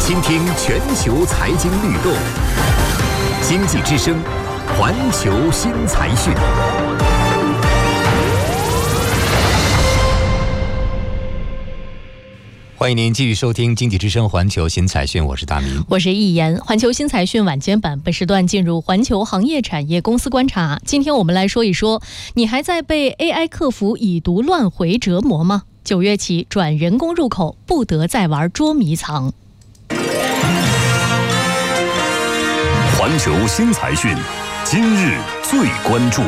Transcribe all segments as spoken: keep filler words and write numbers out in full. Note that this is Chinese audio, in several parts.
倾听全球财经律动，经济之声，环球新财讯。欢迎您继续收听经济之声环球新财讯，我是大明， 我是易言。环球新财讯晚间版本时段进入环球行业产业公司观察。今天我们来说一说，你还在被 A I 客服已读乱回折磨吗？九月起转人工入口，不得再玩捉迷藏。 环球新财讯，今日最关注。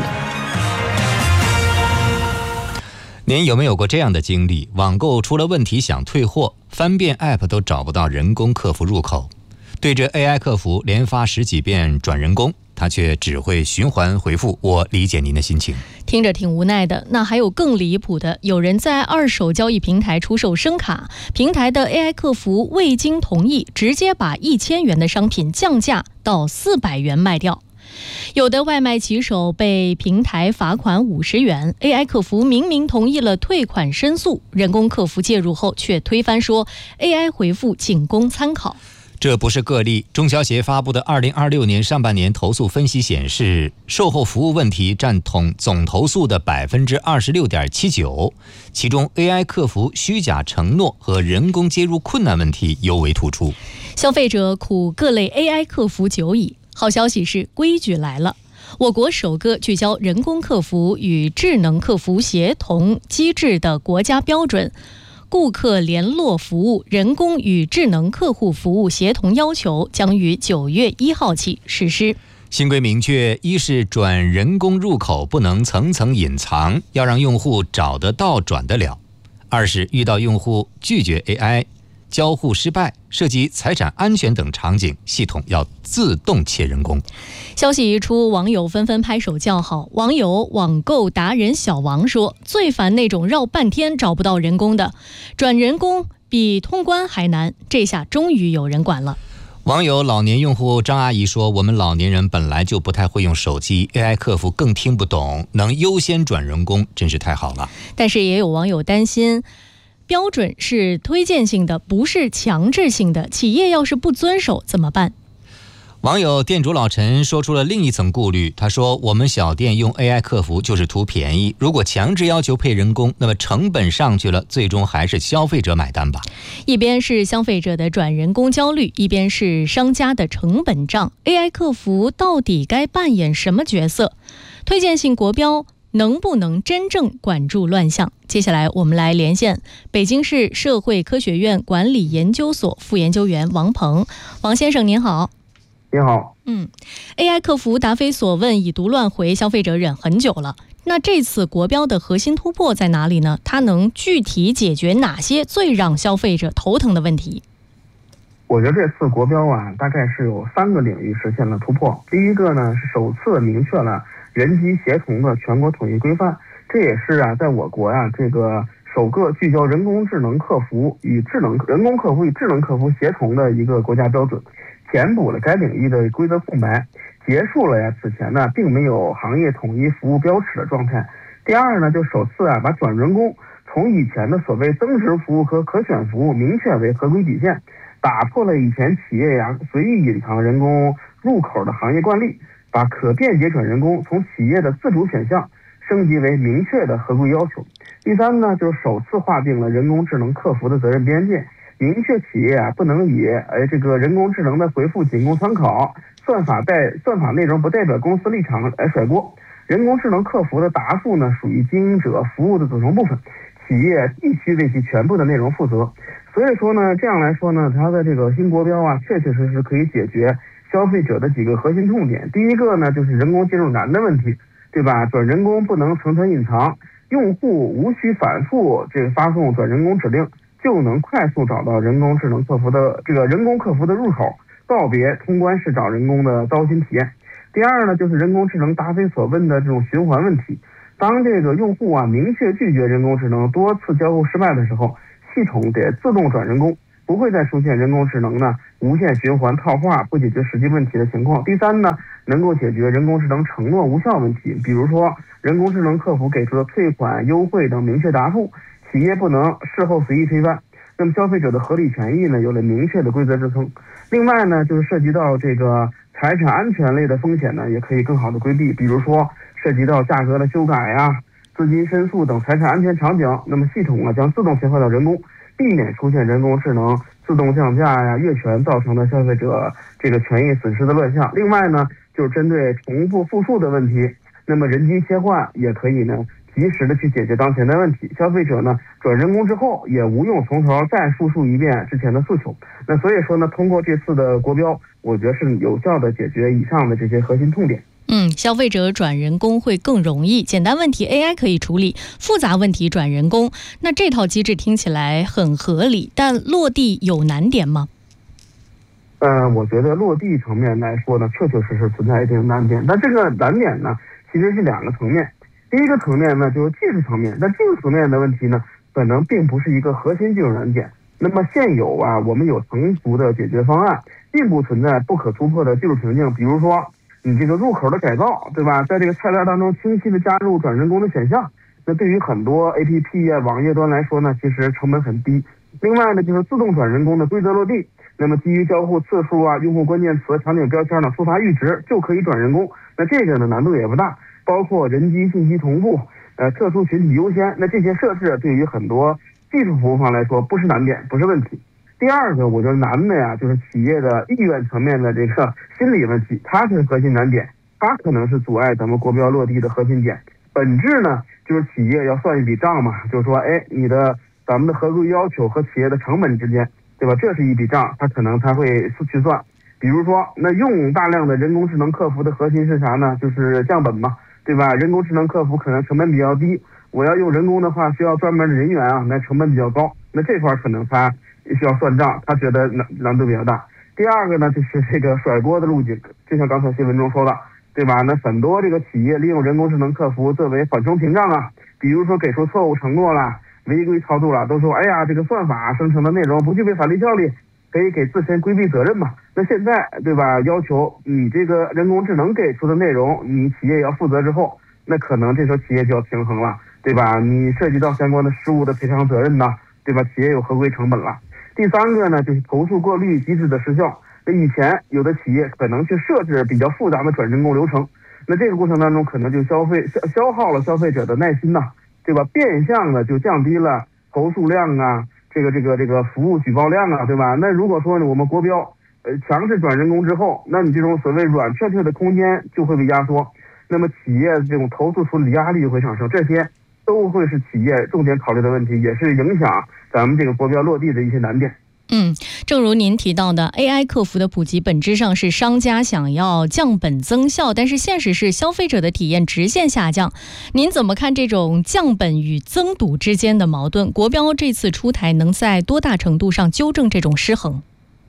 您有没有过这样的经历？网购出了问题想退货，翻遍 A P P 都找不到人工客服入口，对着 A I 客服连发十几遍转人工，他却只会循环回复我理解您的心情。 听着挺无奈的。那还有更离谱的，有人在二手交易平台出售声卡，平台的 A I 客服未经同意，直接把一千元的商品降价到四百元卖掉。有的外卖骑手被平台罚款五十元 ，A I 客服明明同意了退款申诉，人工客服介入后却推翻说 A I 回复仅供参考。 这不是个例，中消协发布的二零二六年上半年投诉分析显示，售后服务问题占统总投诉的 百分之二十六点七九， 其中 A I 客服虚假承诺和人工接入困难问题尤为突出。 消费者苦各类 A I 客服久矣，好消息是规矩来了。我国首个聚焦人工客服与智能客服协同机制的国家标准顾客联络服务人工与智能客户服务协同要求将于九月一号起实施。 新规明确，一是转人工入口不能层层隐藏，要让用户找得到转得了；二是遇到用户拒绝 A I、交互失败、涉及财产安全等场景，系统要自动切人工。 消息一出，网友纷纷拍手叫好。网友网购达人小王说，最烦那种绕半天找不到人工的，转人工比通关还难，这下终于有人管了。 网友老年用户张阿姨说，我们老年人本来就不太会用手机， A I 客服更听不懂，能优先转人工真是太好了。 但是也有网友担心，标准是推荐性的，不是强制性的，企业要是不遵守怎么办？ 网友店主老陈说出了另一层顾虑，他说，我们小店用 A I 客服就是图便宜，如果强制要求配人工，那么成本上去了，最终还是消费者买单吧。 一边是消费者的转人工焦虑，一边是商家的成本账， A I 客服到底该扮演什么角色？推荐性国标能不能真正管住乱象？接下来我们来连线北京市社会科学院管理研究所副研究员王鹏。王先生您好。 你好。 嗯 A I 客服答非所问已读乱回，消费者忍很久了，那这次国标的核心突破在哪里呢？它能具体解决哪些最让消费者头疼的问题？ 我觉得这次国标啊，大概是有三个领域实现了突破。第一个呢，是首次明确了人机协同的全国统一规范，这也是啊，在我国啊这个首个聚焦人工智能客服与智能人工客服与智能客服协同的一个国家标准，填补了该领域的规则空白，结束了呀此前呢并没有行业统一服务标尺的状态。第二呢，就首次啊把转人工从以前的所谓增值服务和可选服务明确为合规底线，打破了以前企业呀随意隐藏人工入口的行业惯例，把可便捷转人工从企业的自主选项升级为明确的合规要求。第三呢，就是首次划定了人工智能客服的责任边界，明确企业啊不能以呃这个人工智能的回复仅供参考，算法代算法内容不代表公司立场来甩锅。人工智能客服的答复呢属于经营者服务的组成部分，企业必须为其全部的内容负责。所以说呢，这样来说呢，它的这个新国标啊，确确实实可以解决消费者的几个核心痛点。第一个呢，就是人工接入难的问题，对吧？转人工不能层层隐藏，用户无需反复这个发送转人工指令，就能快速找到人工智能客服的这个人工客服的入口，告别通关式找人工的糟心体验。第二呢，就是人工智能答非所问的这种循环问题。当这个用户啊明确拒绝人工智能多次交互失败的时候，系统得自动转人工，不会再出现人工智能呢无限循环套话不解决实际问题的情况。第三呢，能够解决人工智能承诺无效问题，比如说人工智能客服给出的退款优惠等明确答复，企业不能事后随意推翻。 那么消费者的合理权益呢有了明确的规则支撑。另外呢，就是涉及到这个财产安全类的风险呢，也可以更好的规避，比如说涉及到价格的修改呀、资金申诉等财产安全场景，那么系统呢将自动切换到人工，避免出现人工智能自动降价呀、越权造成的消费者这个权益损失的乱象。另外呢，就是针对重复复述的问题，那么人机切换也可以呢及时的去解决当前的问题，消费者呢转人工之后也无用从头再复述一遍之前的诉求。那所以说呢，通过这次的国标，我觉得是有效的解决以上的这些核心痛点。 嗯，消费者转人工会更容易，简单问题 A I 可以处理，复杂问题转人工。那这套机制听起来很合理，但落地有难点吗？ 呃，我觉得落地层面来说呢，确确实实存在一定的难点。但这个难点呢，其实是两个层面。第一个层面呢，就是技术层面。但技术层面的问题呢，可能并不是一个核心技术难点。那么现有啊，我们有成熟的解决方案，并不存在不可突破的技术瓶颈。比如说，你这个入口的改造，对吧？在这个菜单当中清晰的加入转人工的选项，那对于很多 A P P 啊、网页端来说呢，其实成本很低。另外呢，就是自动转人工的规则落地，那么基于交互次数啊、用户关键词、场景标签呢，触发阈值就可以转人工。那这个呢难度也不大，包括人机信息同步、呃特殊群体优先，那这些设置对于很多技术服务方来说不是难点，不是问题。第二个，我觉得难的呀，就是企业的意愿层面的这个心理问题，它是核心难点，它可能是阻碍咱们国标落地的核心点。本质呢，就是企业要算一笔账嘛，就是说，哎，你的咱们的合规要求和企业的成本之间，对吧？这是一笔账，它可能它会去算。比如说，那用大量的人工智能客服的核心是啥呢？就是降本嘛，对吧？人工智能客服可能成本比较低，我要用人工的话，需要专门的人员啊，那成本比较高，那这块可能它需要算账，他觉得难难度比较大。第二个呢，就是这个甩锅的路径，就像刚才新闻中说的，对吧？那很多这个企业利用人工智能客服作为缓冲屏障啊，比如说给出错误承诺啦、违规操作啦，都说哎呀，这个算法生成的内容不具备法律效力，可以给自身规避责任嘛。那现在对吧，要求你这个人工智能给出的内容，你企业要负责之后，那可能这时候企业就要平衡了，对吧？你涉及到相关的失误的赔偿责任呐，对吧？企业有合规成本了。第三个呢，就是投诉过滤机制的失效。那以前有的企业可能去设置比较复杂的转人工流程，那这个过程当中可能就消费消消耗了消费者的耐心呐，对吧？变相的就降低了投诉量啊，这个这个这个服务举报量啊，对吧？那如果说呢，我们国标呃强制转人工之后，那你这种所谓软确确的空间就会被压缩，那么企业这种投诉处理压力就会上升，这些都会是企业重点考虑的问题，也是影响咱们这个国标落地的一些难点。 嗯，正如您提到的 A I 客服的普及本质上是商家想要降本增效，但是现实是消费者的体验直线下降。您怎么看这种降本与增堵之间的矛盾？国标这次出台能在多大程度上纠正这种失衡？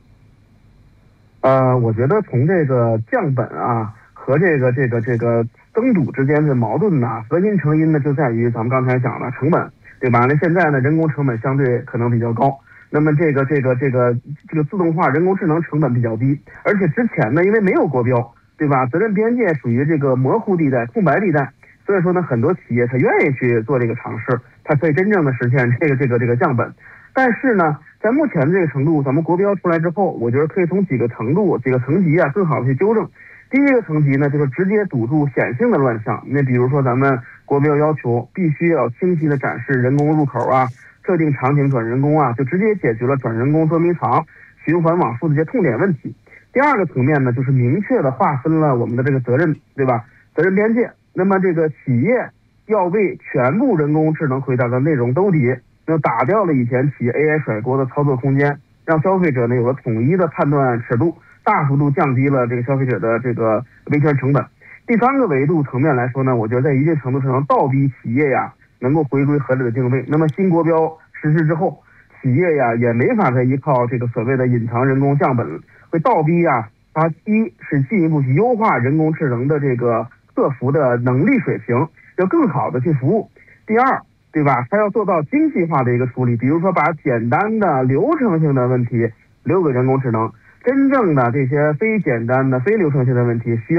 呃，我觉得从这个降本啊和这个这个这个增堵之间的矛盾呢，核心成因呢就在于咱们刚才讲的成本，对吧？那现在呢人工成本相对可能比较高。那么这个这个这个这个自动化人工智能成本比较低，而且之前呢因为没有国标，对吧？责任边界属于这个模糊地带、空白地带，所以说呢很多企业他愿意去做这个尝试，它可以真正的实现这个这个这个降本。但是呢在目前的这个程度，咱们国标出来之后，我觉得可以从几个程度、几个层级啊更好的去纠正。第一个层级呢就是直接堵住显性的乱象，那比如说咱们国标要求必须要清晰的展示人工入口啊，特定场景转人工啊，就直接解决了转人工捉迷藏、循环往复的这些痛点问题。第二个层面呢，就是明确的划分了我们的这个责任，对吧？责任边界。那么这个企业要为全部人工智能回答的内容兜底，那打掉了以前企业 A I 甩锅的操作空间，让消费者呢有了统一的判断尺度，大幅度降低了这个消费者的这个维权成本。第三个维度层面来说呢，我觉得在一定程度上倒逼企业呀能够回归合理的定位。那么新国标实施之后，企业呀也没法再依靠这个所谓的隐藏人工降本，会倒逼呀它一是进一步去优化人工智能的这个客服的能力水平，要更好的去服务。第二，对吧？它要做到精细化的一个处理，比如说把简单的流程性的问题留给人工智能，真正的这些非简单的非流程性的问题需要